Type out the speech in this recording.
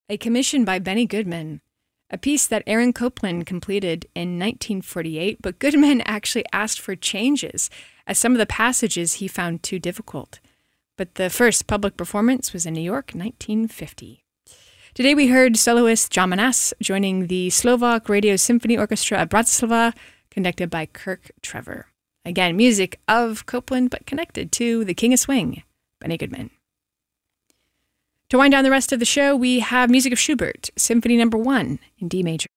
A commission by Benny Goodman, a piece that Aaron Copland completed in 1948, but Goodman actually asked for changes as some of the passages he found too difficult. But the first public performance was in New York, 1950. Today we heard soloist John Manas joining the Slovak Radio Symphony Orchestra at Bratislava, conducted by Kirk Trevor. Again, music of Copland, but connected to the King of Swing, Benny Goodman. To wind down the rest of the show, we have music of Schubert, Symphony No. 1 in D major.